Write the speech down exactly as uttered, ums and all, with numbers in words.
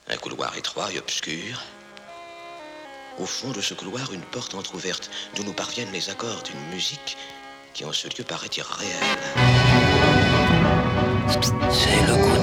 Un couloir étroit et obscur. Au fond de ce couloir, une porte entr'ouverte, d'où nous parviennent les accords d'une musique qui en ce lieu paraît irréelle. C'est le coup